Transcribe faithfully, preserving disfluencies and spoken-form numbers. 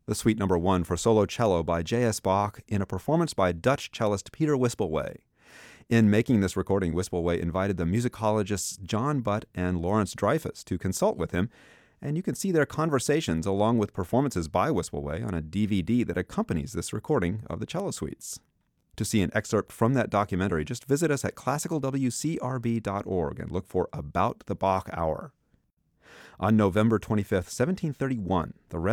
the Suite Number One for solo cello by J S. Bach in a performance by Dutch cellist Peter Wispelwey. In making this recording, Wispelwey invited the musicologists John Butt and Lawrence Dreyfus to consult with him, and you can see their conversations along with performances by Wispelwey on a D V D that accompanies this recording of the cello suites. To see an excerpt from that documentary, just visit us at classical w c r b dot org and look for About the Bach Hour. On November twenty-fifth, seventeen thirty-one, the